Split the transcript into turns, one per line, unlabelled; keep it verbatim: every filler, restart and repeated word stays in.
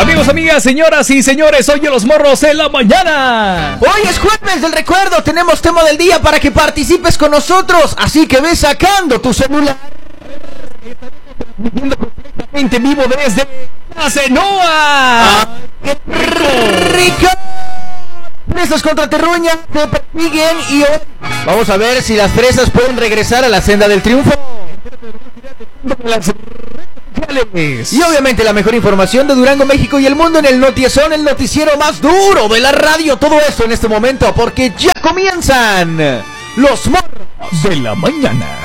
Amigos, amigas, señoras y señores, oye los morros en la mañana.
Hoy es jueves del recuerdo, tenemos tema del día para que participes con nosotros, así que ve sacando tu celular.
Completamente vivo desde la Cenoa.
¡Ah, qué rico! Fresas contra Terruña se persiguen y hoy vamos a ver si las fresas pueden regresar a la senda del triunfo. Y obviamente la mejor información de Durango, México y el mundo en el Notiezón, el noticiero más duro de la radio. Todo esto en este momento porque ya comienzan los morros
de la mañana.